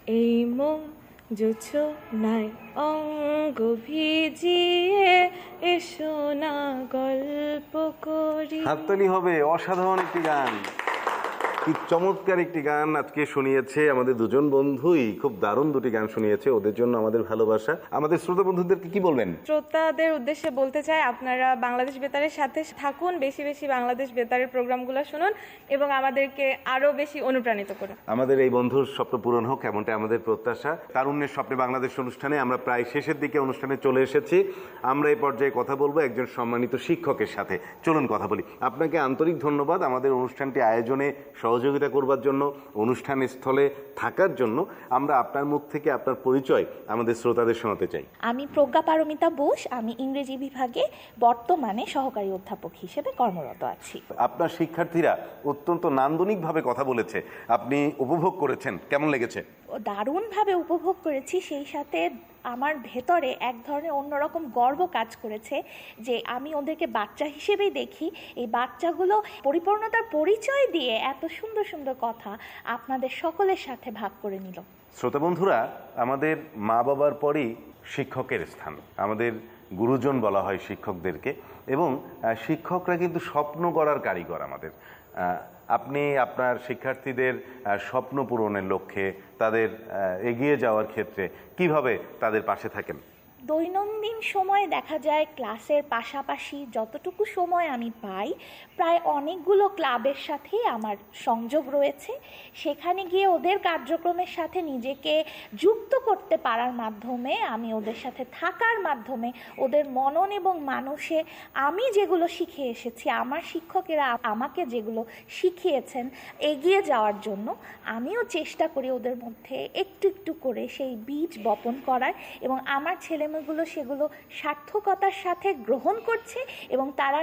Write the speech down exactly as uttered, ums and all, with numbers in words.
এই মন জোছনায় অঙ্গ ভিজিয়ে এসো না গল্প করি। হাততালি হবে। অসাধারণ একটি গান, কি চমৎকার একটি গান আজকে শুনিয়েছে আমাদের দুজন বন্ধুই। খুব দারুণ দুটি গান শুনিয়েছে, ওদের জন্য আমাদের ভালোবাসা। আমাদের শ্রোতা বন্ধুদেরকে কি বলবেন? শ্রোতাদের উদ্দেশ্যে বলতে চাই, আপনারা বাংলাদেশ বেতারের সাথে থাকুন, বেশি বেশি বাংলাদেশ বেতারের প্রোগ্রামগুলো শুনুন এবং আমাদেরকে আরো বেশি অনুপ্রাণিত করুন। আমাদের এই বন্ধুর স্বপ্ন পূরণ হোক, এমনটা আমাদের প্রত্যাশা। তারুণ্যের স্বপ্নে বাংলাদেশ অনুষ্ঠানে আমরা প্রায় শেষের দিকে অনুষ্ঠানে চলে এসেছি। আমরা এই পর্যায়ে কথা বলবো একজন সম্মানিত শিক্ষকের সাথে। চলুন কথা বলি। আপনাকে আন্তরিক ধন্যবাদ আমাদের অনুষ্ঠানটি আয়োজনে সহযোগিতা করবার জন্য, অনুষ্ঠান স্থলে থাকার জন্য। আমরা আপনার মুখ থেকে আপনার পরিচয় আমাদের শ্রোতাদের শোনাতে চাই। আমি প্রজ্ঞা পারমিতা বোস, আমি ইংরেজি বিভাগে বর্তমানে সহকারী অধ্যাপক হিসেবে কর্মরত আছি। আপনার শিক্ষার্থীরা অত্যন্ত নান্দনিকভাবে কথা বলেছে, আপনি উপভোগ করেছেন, কেমন লেগেছে? দারুণভাবে উপভোগ করেছি, সেই সাথে আমার ভেতরে এক ধরনের অন্যরকম গর্ব কাজ করেছে যে আমি ওদেরকে বাচ্চা হিসেবেই দেখি। এই বাচ্চাগুলো পরিপূর্ণতার পরিচয় দিয়ে এত সুন্দর সুন্দর কথা আপনাদের সকলের সাথে ভাগ করে নিল। শ্রোতা বন্ধুরা, আমাদের মা বাবার পরই শিক্ষকের স্থান। আমাদের গুরুজন বলা হয় শিক্ষকদেরকে, এবং শিক্ষকরা কিন্তু স্বপ্ন গড়ার কারিগর আমাদের। আপনি আপনার শিক্ষার্থীদের স্বপ্ন পূরণের লক্ষ্যে, তাদের এগিয়ে যাওয়ার ক্ষেত্রে কিভাবে তাদের পাশে থাকেন? দৈনন্দিন সময়ে দেখা যায় ক্লাসের পাশাপাশি যতটুকু সময় আমি পাই, প্রায় অনেকগুলো ক্লাবের সাথে আমার সংযোগ রয়েছে। সেখানে গিয়ে ওদের কার্যক্রমের সাথে নিজেকে যুক্ত করতে পারার মাধ্যমে, আমি ওদের সাথে থাকার মাধ্যমে, ওদের মনন এবং মানুষে আমি যেগুলো শিখে এসেছি, আমার শিক্ষকেরা আমাকে যেগুলো শিখিয়েছেন এগিয়ে যাওয়ার জন্য, আমিও চেষ্টা করি ওদের মধ্যে একটু একটু করে সেই বীজ বপন করার, এবং আমার ছেলে গুলো সেগুলো সার্থকতার সাথে গ্রহণ করছে এবং তারা